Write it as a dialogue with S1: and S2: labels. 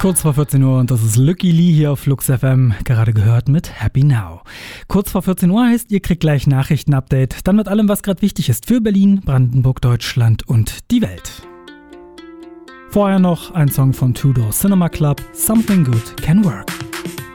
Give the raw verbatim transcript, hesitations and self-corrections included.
S1: Kurz vor vierzehn Uhr und das ist Lucky Lee hier auf Flux F M, gerade gehört mit Happy Now. Kurz vor vierzehn Uhr heißt, ihr kriegt gleich Nachrichtenupdate, dann mit allem, was gerade wichtig ist für Berlin, Brandenburg, Deutschland und die Welt. Vorher noch ein Song von Two Door Cinema Club, Something Good Can Work.